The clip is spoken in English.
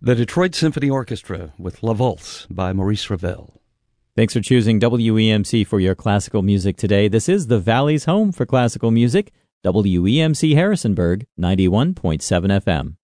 The Detroit Symphony Orchestra with La Valse by Maurice Ravel. Thanks for choosing WEMC for your classical music today. This is the Valley's home for classical music, WEMC Harrisonburg, 91.7 FM.